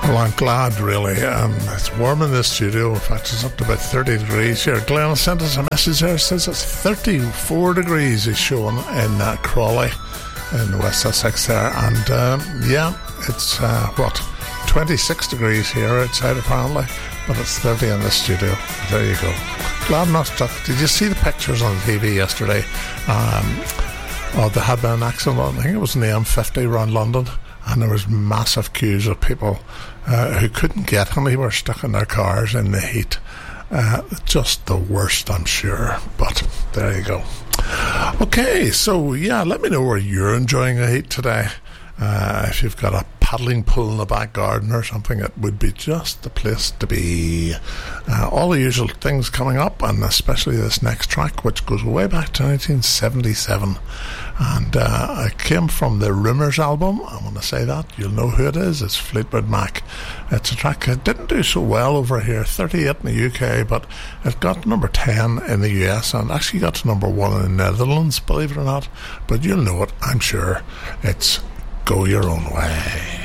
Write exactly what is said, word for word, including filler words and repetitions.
Well, I'm glad, really. Um, it's warm in the studio. In fact, it's up to about thirty degrees here. Glenn sent us a message there. It says it's thirty-four degrees is showing in uh, Crawley in West Sussex there. And, um, yeah, it's, uh, what, twenty-six degrees here outside, apparently. But it's thirty in the studio. There you go. Glad not stuck. Did you see the pictures on the T V yesterday? Um, oh, there had been an accident. I think it was in the M fifty around London. And there was massive queues of people uh, who couldn't get anywhere, stuck in their cars in the heat. Uh, just the worst, I'm sure. But there you go. Okay, so yeah, let me know where you're enjoying the heat today. Uh, if you've got a paddling pool in the back garden or something, it would be just the place to be. Uh, all the usual things coming up, and especially this next track, which goes way back to nineteen seventy-seven. And uh, it came from the Rumours album. I want to say that. You'll know who it is. It's Fleetwood Mac. It's a track that didn't do so well over here. thirty-eight in the U K, but it got number ten in the U S and actually got to number one in the Netherlands, believe it or not. But you'll know it, I'm sure. It's Go Your Own Way.